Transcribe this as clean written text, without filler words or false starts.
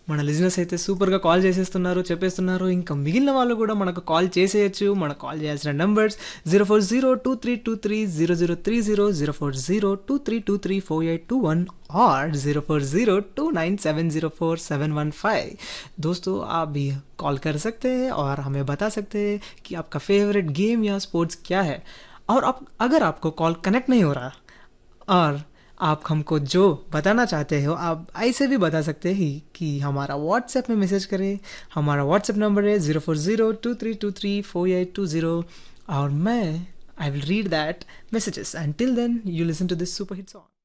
మన లిజనర్స్ అయితే సూపర్‌గా కాల్ చేసేస్తున్నారు, చెప్పేస్తున్నారు. ఇంకా మిగిలిన వాళ్ళు కూడా మనకు కాల్ చేసేయొచ్చు. మనకు కాల్ చేయాల్సిన నంబర్స్ 04023230030, 04023234821 और 04029704715। दोस्तों आप भी कॉल कर सकते हैं और हमें बता सकते हैं कि आपका फेवरेट गेम या स्पोर्ट्स क्या है। और आप अगर आपको कॉल कनेक्ट नहीं हो रहा और आप हमको जो बताना चाहते हो आप ऐसे भी बता सकते हैं कि हमारा व्हाट्सएप में मैसेज करें। हमारा व्हाट्सएप नंबर है 04023234820 और मैं I will read that messages and till then you listen to this super hit song.